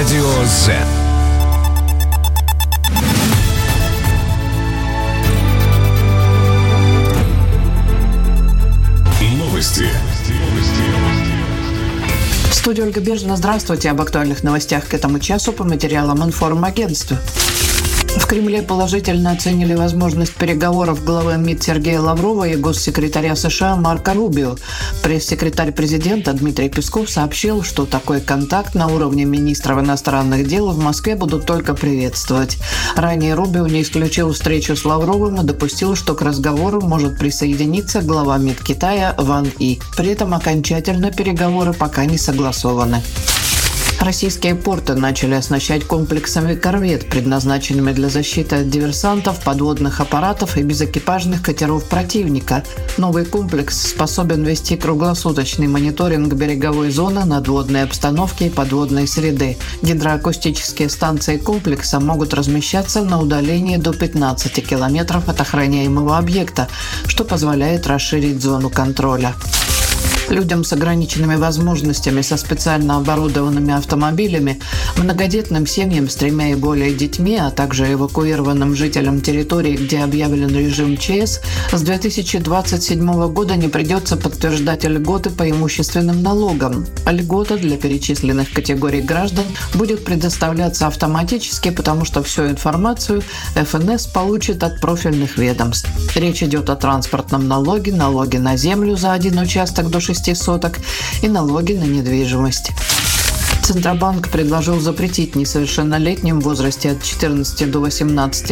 Радио Z. Новости. В студии Ольга Бежина. Здравствуйте. Об актуальных новостях к этому часу по материалам информагентства. В Кремле положительно оценили возможность переговоров главы МИД Сергея Лаврова и госсекретаря США Марко Рубио. Пресс-секретарь президента Дмитрий Песков сообщил, что такой контакт на уровне министров иностранных дел в Москве будут только приветствовать. Ранее Рубио не исключил встречу с Лавровым и допустил, что к разговору может присоединиться глава МИД Китая Ван И. При этом окончательно переговоры пока не согласованы. Российские порты начали оснащать комплексами корвет, предназначенными для защиты от диверсантов, подводных аппаратов и безэкипажных катеров противника. Новый комплекс способен вести круглосуточный мониторинг береговой зоны, надводной обстановки и подводной среды. Гидроакустические станции комплекса могут размещаться на удалении до 15 километров от охраняемого объекта, что позволяет расширить зону контроля. Людям с ограниченными возможностями со специально оборудованными автомобилями, многодетным семьям с 3 и более детьми, а также эвакуированным жителям территорий, где объявлен режим ЧС, с 2027 года не придется подтверждать льготы по имущественным налогам. Льгота для перечисленных категорий граждан будет предоставляться автоматически, потому что всю информацию ФНС получит от профильных ведомств. Речь идет о транспортном налоге, налоге на землю за один участок до 6 соток и налоги на недвижимость. Центробанк предложил запретить несовершеннолетним в возрасте от 14 до 18